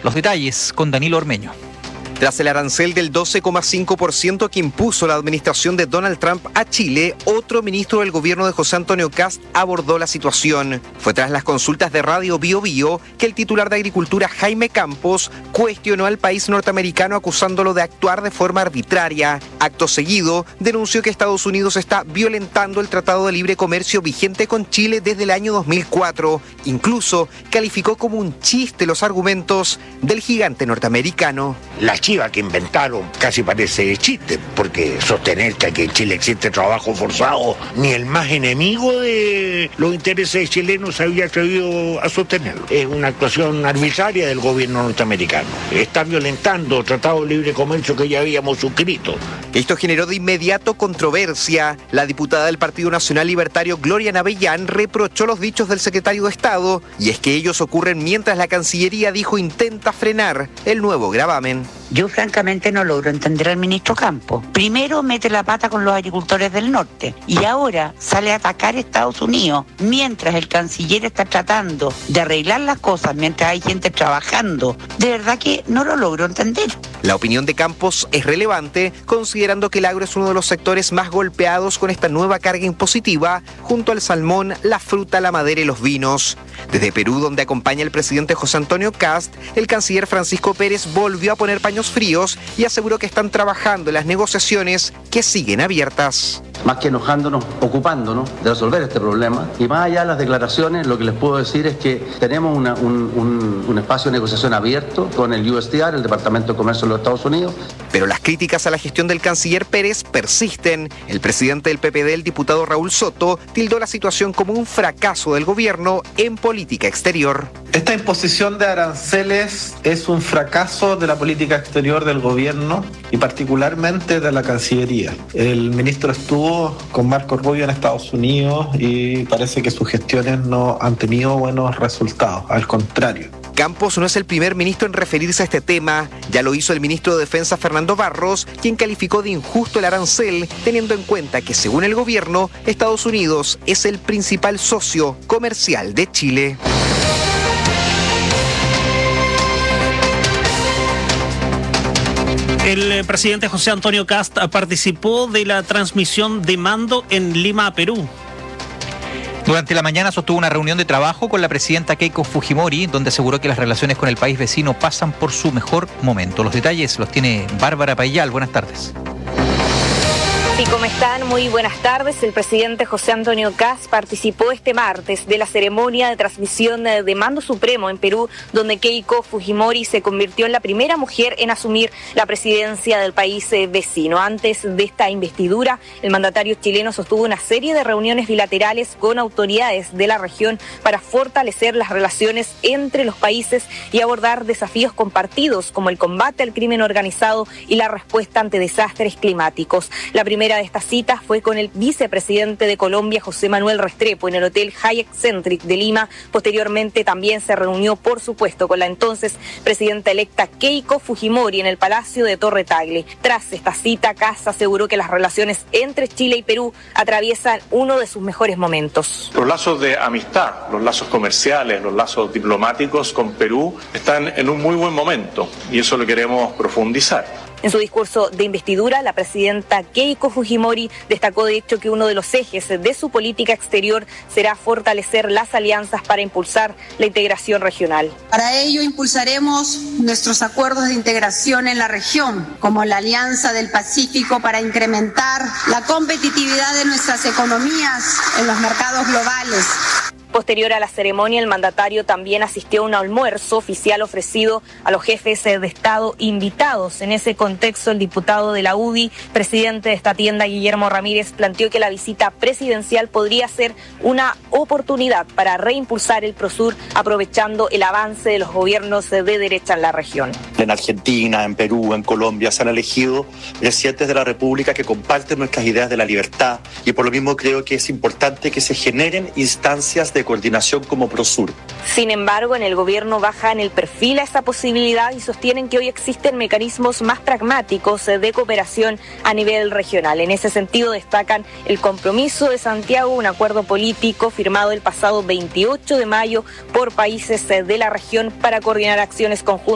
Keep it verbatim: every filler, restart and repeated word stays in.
Los detalles con Danilo Ormeño. Tras el arancel del doce coma cinco por ciento que impuso la administración de Donald Trump a Chile, otro ministro del gobierno de José Antonio Kast abordó la situación. Fue tras las consultas de Radio Bio Bio que el titular de Agricultura, Jaime Campos, cuestionó al país norteamericano acusándolo de actuar de forma arbitraria. Acto seguido, denunció que Estados Unidos está violentando el Tratado de Libre Comercio vigente con Chile desde el año dos mil cuatro. Incluso calificó como un chiste los argumentos del gigante norteamericano. La chiva que inventaron casi parece chiste, porque sostener que aquí en Chile existe trabajo forzado, ni el más enemigo de los intereses chilenos se había atrevido a sostenerlo. Es una actuación arbitraria del gobierno norteamericano. Está violentando el Tratado de Libre Comercio que ya habíamos suscrito. Esto generó de inmediato controversia. La diputada del Partido Nacional Libertario, Gloria Navellán, reprochó los dichos del secretario de Estado, y es que ellos ocurren mientras la Cancillería dijo intenta frenar el nuevo gravamen. Yo francamente no logro entender al ministro Campos. Primero mete la pata con los agricultores del norte y ahora sale a atacar a Estados Unidos mientras el canciller está tratando de arreglar las cosas, mientras hay gente trabajando. De verdad que no lo logro entender. La opinión de Campos es relevante, considerando que el agro es uno de los sectores más golpeados con esta nueva carga impositiva, junto al salmón, la fruta, la madera y los vinos. Desde Perú, donde acompaña el presidente José Antonio Kast, el canciller Francisco Pérez volvió a poner paños fríos y aseguró que están trabajando en las negociaciones que siguen abiertas. Más que enojándonos, ocupándonos de resolver este problema. Y más allá de las declaraciones, lo que les puedo decir es que tenemos una, un, un, un espacio de negociación abierto con el U S D A R, el Departamento de Comercio de los Estados Unidos. Pero las críticas a la gestión del canciller Pérez persisten. El presidente del P P D, el diputado Raúl Soto, tildó la situación como un fracaso del gobierno en política exterior. Esta imposición de aranceles es un fracaso de la política exterior del gobierno y particularmente de la Cancillería. El ministro estuvo con Marco Rubio en Estados Unidos y parece que sus gestiones no han tenido buenos resultados, al contrario. Campos no es el primer ministro en referirse a este tema. Ya lo hizo el ministro de Defensa Fernando Barros, quien calificó de injusto el arancel, teniendo en cuenta que, según el gobierno, Estados Unidos es el principal socio comercial de Chile. El presidente José Antonio Kast participó de la transmisión de mando en Lima, Perú. Durante la mañana sostuvo una reunión de trabajo con la presidenta Keiko Fujimori, donde aseguró que las relaciones con el país vecino pasan por su mejor momento. Los detalles los tiene Bárbara Payal. Buenas tardes. Sí, ¿cómo están? Muy buenas tardes. El presidente José Antonio Kast participó este martes de la ceremonia de transmisión de mando supremo en Perú, donde Keiko Fujimori se convirtió en la primera mujer en asumir la presidencia del país vecino. Antes de esta investidura, el mandatario chileno sostuvo una serie de reuniones bilaterales con autoridades de la región para fortalecer las relaciones entre los países y abordar desafíos compartidos como el combate al crimen organizado y la respuesta ante desastres climáticos. La primera de estas citas fue con el vicepresidente de Colombia, José Manuel Restrepo, en el Hotel Hyatt Centric de Lima. Posteriormente también se reunió, por supuesto, con la entonces presidenta electa Keiko Fujimori en el Palacio de Torre Tagle. Tras esta cita, Kast aseguró que las relaciones entre Chile y Perú atraviesan uno de sus mejores momentos. Los lazos de amistad, los lazos comerciales, los lazos diplomáticos con Perú están en un muy buen momento y eso lo queremos profundizar. En su discurso de investidura, la presidenta Keiko Fujimori destacó de hecho que uno de los ejes de su política exterior será fortalecer las alianzas para impulsar la integración regional. Para ello impulsaremos nuestros acuerdos de integración en la región, como la Alianza del Pacífico, para incrementar la competitividad de nuestras economías en los mercados globales. Posterior a la ceremonia, el mandatario también asistió a un almuerzo oficial ofrecido a los jefes de Estado invitados. En ese contexto, el diputado de la U D I, presidente de esta tienda, Guillermo Ramírez, planteó que la visita presidencial podría ser una oportunidad para reimpulsar el Prosur, aprovechando el avance de los gobiernos de derecha en la región. En Argentina, en Perú, en Colombia se han elegido presidentes de la República que comparten nuestras ideas de la libertad y por lo mismo creo que es importante que se generen instancias de coordinación como Prosur. Sin embargo, en el gobierno bajan el perfil a esa posibilidad y sostienen que hoy existen mecanismos más pragmáticos de cooperación a nivel regional. En ese sentido destacan el compromiso de Santiago, un acuerdo político firmado el pasado veintiocho de mayo por países de la región para coordinar acciones conjuntas